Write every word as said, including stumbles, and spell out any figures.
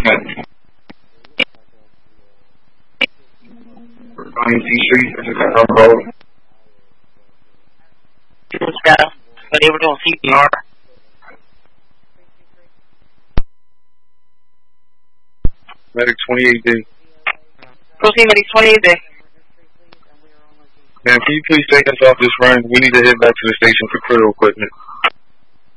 Ryan C Street, this is Carl Road. Yeah, but they were doing C P R. Medic twenty-eight D. Proceed Medic twenty-eight D. Man, can you please take us off this run? We need to head back to the station for critical equipment.